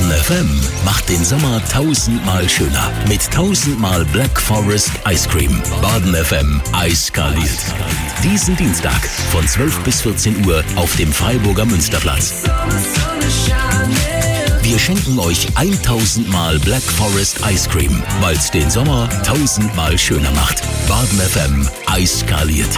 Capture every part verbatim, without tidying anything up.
Baden F M macht den Sommer tausendmal schöner mit tausendmal Black Forest Ice Cream. Baden F M eiskaliert. Diesen Dienstag von zwölf bis vierzehn Uhr auf dem Freiburger Münsterplatz. Wir schenken euch tausendmal Black Forest Ice Cream, weil es den Sommer tausendmal schöner macht. Baden F M eiskaliert.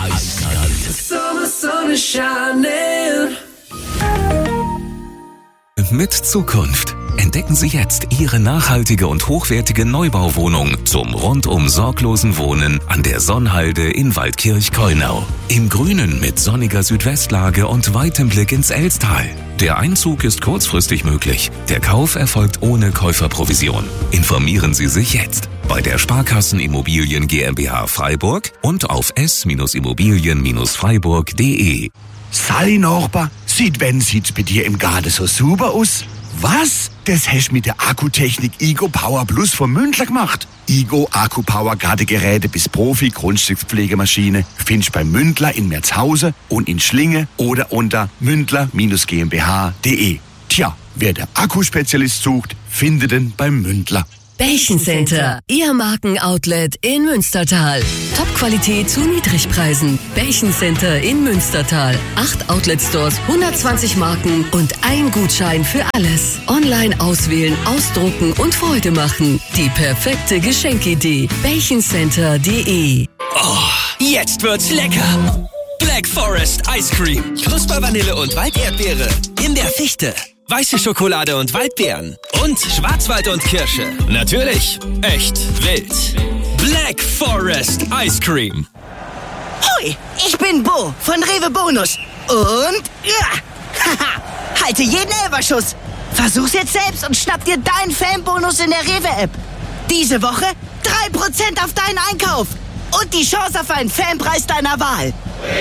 Mit Zukunft. Entdecken Sie jetzt Ihre nachhaltige und hochwertige Neubauwohnung zum rundum sorglosen Wohnen an der Sonnhalde in Waldkirch-Keunau. Im Grünen mit sonniger Südwestlage und weitem Blick ins Elstal. Der Einzug ist kurzfristig möglich. Der Kauf erfolgt ohne Käuferprovision. Informieren Sie sich jetzt bei der Sparkassen Immobilien GmbH Freiburg und auf s immobilien freiburg punkt de. Sally Nachbar, sieht wenn sieht's bei dir im Garten so super aus? Was? Das hast mit der Akkutechnik Igo Power Plus vom Mündler gemacht. Igo Akku Power Gartengeräte bis Profi Grundstückspflegemaschine findest beim Mündler in Merzhausen und in Schlinge oder unter mündler Bindestrich gmbh punkt de. Tja, wer der Akkuspezialist sucht, findet ihn beim Mündler. Bärchencenter, Ihr Markenoutlet in Münstertal. Top-Qualität zu Niedrigpreisen. Bärchencenter in Münstertal. Acht Outlet-Stores, hundertzwanzig Marken und ein Gutschein für alles. Online auswählen, ausdrucken und Freude machen. Die perfekte Geschenkidee. Bärchencenter punkt de. Oh, jetzt wird's lecker. Black Forest Ice Cream. Knusper Vanille und Walderdbeere. In der Fichte. Weiße Schokolade und Waldbeeren. Und Schwarzwald und Kirsche. Natürlich. Echt wild. Black Forest Ice Cream. Hoi, ich bin Bo von Rewe Bonus. Und ja, haha, halte jeden Elberschuss. Versuch's jetzt selbst und schnapp dir deinen Fanbonus in der Rewe-App. Diese Woche drei Prozent auf deinen Einkauf. Und die Chance auf einen Fanpreis deiner Wahl.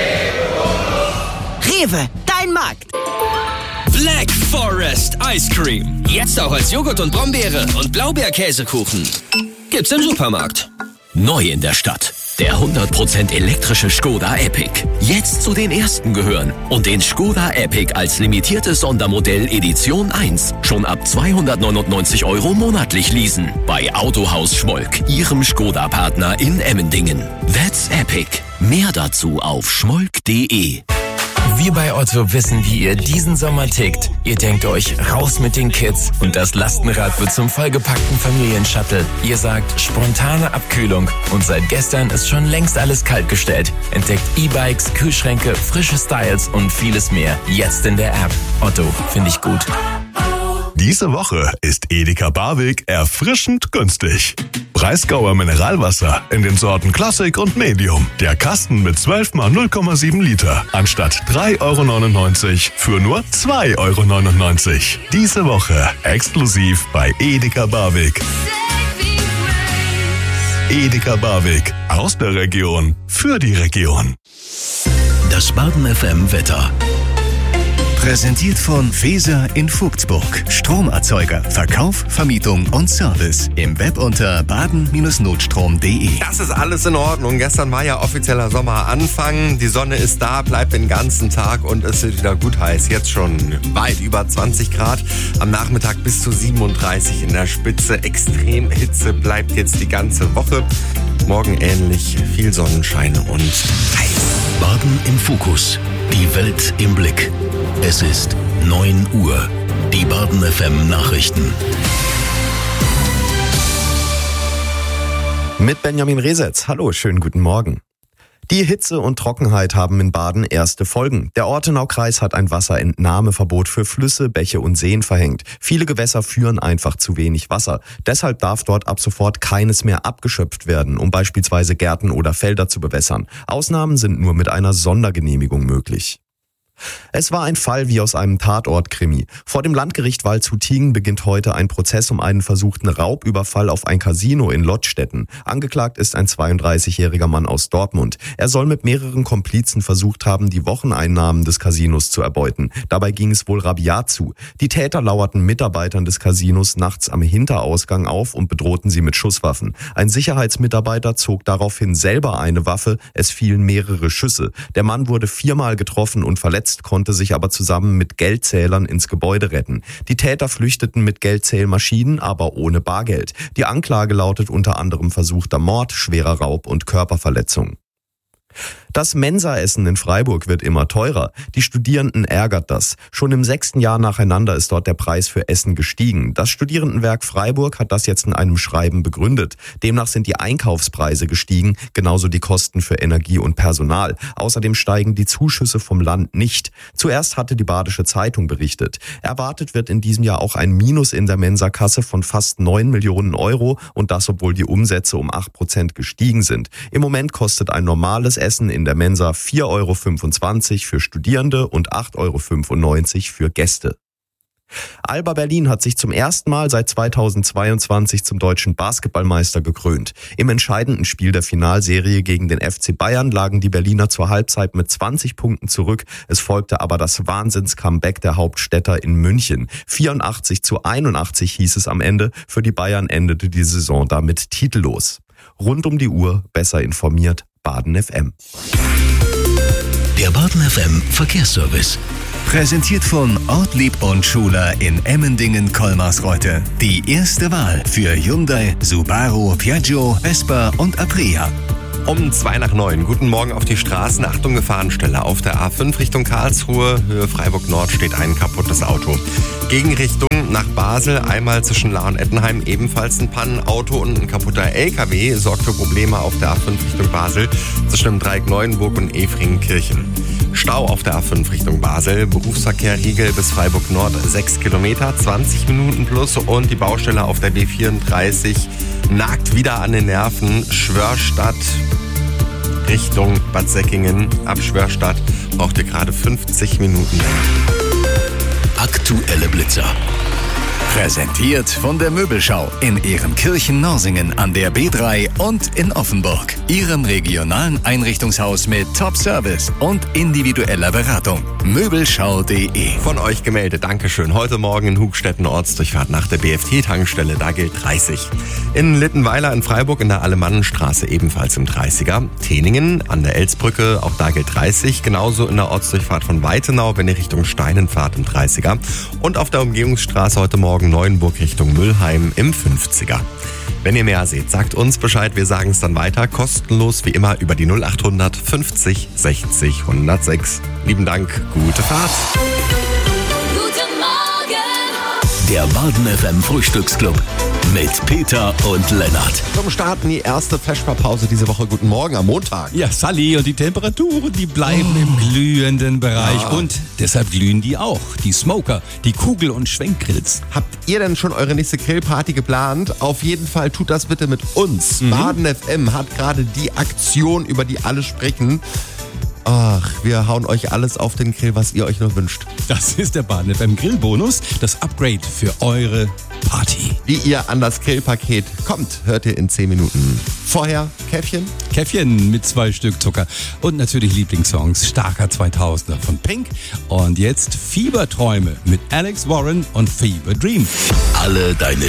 Rewe, dein Markt. Black Forest Ice Cream. Jetzt auch als Joghurt und Brombeere und Blaubeerkäsekuchen. Gibt's im Supermarkt. Neu in der Stadt. Der hundert Prozent elektrische Skoda Epic. Jetzt zu den ersten gehören und den Skoda Epic als limitiertes Sondermodell Edition eins schon ab zweihundertneunundneunzig Euro monatlich leasen. Bei Autohaus Schmolk, Ihrem Skoda-Partner in Emmendingen. That's Epic. Mehr dazu auf schmolk punkt de. Wir bei Otto wissen, wie ihr diesen Sommer tickt. Ihr denkt euch, raus mit den Kids und das Lastenrad wird zum vollgepackten Familienshuttle. Ihr sagt, spontane Abkühlung und seit gestern ist schon längst alles kaltgestellt. Entdeckt E-Bikes, Kühlschränke, frische Styles und vieles mehr. Jetzt in der App. Otto, finde ich gut. Diese Woche ist Edeka Barwig erfrischend günstig. Breisgauer Mineralwasser in den Sorten Classic und Medium. Der Kasten mit zwölf mal null Komma sieben Liter anstatt drei Euro neunundneunzig für nur zwei Euro neunundneunzig. Diese Woche exklusiv bei Edeka Barwig. Edeka Barwig. Aus der Region. Für die Region. Das Baden F M Wetter. Präsentiert von Feser in Vogtsburg. Stromerzeuger, Verkauf, Vermietung und Service. Im Web unter baden Notstrom punkt de. Das ist alles in Ordnung. Gestern war ja offizieller Sommeranfang. Die Sonne ist da, bleibt den ganzen Tag und es wird wieder gut heiß. Jetzt schon weit über zwanzig Grad. Am Nachmittag bis zu siebenunddreißig in der Spitze. Extremhitze bleibt jetzt die ganze Woche. Morgen ähnlich. Viel Sonnenschein und heiß. Baden im Fokus. Die Welt im Blick. Es ist neun Uhr. Die Baden F M Nachrichten. Mit Benjamin Resetz. Hallo, schönen guten Morgen. Die Hitze und Trockenheit haben in Baden erste Folgen. Der Ortenaukreis hat ein Wasserentnahmeverbot für Flüsse, Bäche und Seen verhängt. Viele Gewässer führen einfach zu wenig Wasser. Deshalb darf dort ab sofort keines mehr abgeschöpft werden, um beispielsweise Gärten oder Felder zu bewässern. Ausnahmen sind nur mit einer Sondergenehmigung möglich. Es war ein Fall wie aus einem Tatort-Krimi. Vor dem Landgericht Waldshut-Tiegen beginnt heute ein Prozess um einen versuchten Raubüberfall auf ein Casino in Lottstetten. Angeklagt ist ein zweiunddreißigjähriger Mann aus Dortmund. Er soll mit mehreren Komplizen versucht haben, die Wocheneinnahmen des Casinos zu erbeuten. Dabei ging es wohl rabiat zu. Die Täter lauerten Mitarbeitern des Casinos nachts am Hinterausgang auf und bedrohten sie mit Schusswaffen. Ein Sicherheitsmitarbeiter zog daraufhin selber eine Waffe. Es fielen mehrere Schüsse. Der Mann wurde viermal getroffen und verletzt verletzt, konnte sich aber zusammen mit Geldzählern ins Gebäude retten. Die Täter flüchteten mit Geldzählmaschinen, aber ohne Bargeld. Die Anklage lautet unter anderem versuchter Mord, schwerer Raub und Körperverletzung. Das Mensaessen in Freiburg wird immer teurer. Die Studierenden ärgert das. Schon im sechsten Jahr nacheinander ist dort der Preis für Essen gestiegen. Das Studierendenwerk Freiburg hat das jetzt in einem Schreiben begründet. Demnach sind die Einkaufspreise gestiegen, genauso die Kosten für Energie und Personal. Außerdem steigen die Zuschüsse vom Land nicht. Zuerst hatte die Badische Zeitung berichtet. Erwartet wird in diesem Jahr auch ein Minus in der Mensakasse von fast neun Millionen Euro und das, obwohl die Umsätze um acht Prozent gestiegen sind. Im Moment kostet ein normales Essen in der Mensa vier Euro fünfundzwanzig für Studierende und acht Euro fünfundneunzig für Gäste. Alba Berlin hat sich zum ersten Mal seit zweitausendzweiundzwanzig zum deutschen Basketballmeister gekrönt. Im entscheidenden Spiel der Finalserie gegen den F C Bayern lagen die Berliner zur Halbzeit mit zwanzig Punkten zurück. Es folgte aber das Wahnsinns-Comeback der Hauptstädter in München. vierundachtzig zu einundachtzig hieß es am Ende. Für die Bayern endete die Saison damit titellos. Rund um die Uhr besser informiert. Baden F M. Der Baden F M Verkehrsservice. Präsentiert von Ortlieb und Schuler in Emmendingen-Kolmarsreuth. Die erste Wahl für Hyundai, Subaru, Piaggio, Vespa und Aprilia. Um zwei nach neun. Guten Morgen auf die Straßen. Achtung, Gefahrenstelle. Auf der A fünf Richtung Karlsruhe, Höhe Freiburg Nord, steht ein kaputtes Auto. Gegenrichtung nach Basel, einmal zwischen Lahr und Ettenheim, ebenfalls ein Pannenauto und ein kaputter L K W sorgt für Probleme auf der A fünf Richtung Basel, zwischen dem Dreieck Neuenburg und Efringenkirchen. Stau auf der A fünf Richtung Basel, Berufsverkehr Riegel bis Freiburg Nord, sechs Kilometer, zwanzig Minuten plus und die Baustelle auf der B vierunddreißig nagt wieder an den Nerven. Schwörstadt Richtung Bad Säckingen. Ab Schwörstadt braucht ihr gerade fünfzig Minuten länger. Aktuelle Blitzer. Präsentiert von der Möbelschau in Ehrenkirchen-Norsingen an der B drei und in Offenburg. Ihrem regionalen Einrichtungshaus mit Top-Service und individueller Beratung. Möbelschau punkt de. Von euch gemeldet, Dankeschön. Heute Morgen in Hugstetten Ortsdurchfahrt nach der B F T-Tankstelle, da gilt dreißig. In Littenweiler in Freiburg in der Alemannenstraße ebenfalls im dreißiger. Teningen an der Elsbrücke, auch da gilt dreißig. Genauso in der Ortsdurchfahrt von Weitenau, wenn ihr Richtung Steinen fahrt, im dreißiger. Und auf der Umgehungsstraße heute Morgen Neuenburg Richtung Müllheim im fünfziger. Wenn ihr mehr seht, sagt uns Bescheid, wir sagen es dann weiter, kostenlos wie immer über die null acht hundert fünfzig sechzig hundertsechs. Lieben Dank, gute Fahrt. Guten Morgen! Der Baden F M Frühstücksclub mit Peter und Lennart. Zum Starten die erste Vesperpause diese Woche. Guten Morgen am Montag. Ja, Sally, und die Temperaturen, die bleiben oh. im glühenden Bereich. Ja. Und deshalb glühen die auch. Die Smoker, die Kugel- und Schwenkgrills. Habt ihr denn schon eure nächste Grillparty geplant? Auf jeden Fall tut das bitte mit uns. Mhm. Baden F M hat gerade die Aktion, über die alle sprechen. Ach, wir hauen euch alles auf den Grill, was ihr euch nur wünscht. Das ist der Baden F M Grillbonus, das Upgrade für eure Party. Wie ihr an das Grillpaket kommt, hört ihr in zehn Minuten. Vorher Käffchen? Käffchen mit zwei Stück Zucker und natürlich Lieblingssongs, starker zweitausender von Pink. Und jetzt Fieberträume mit Alex Warren und Fever Dream. Alle deine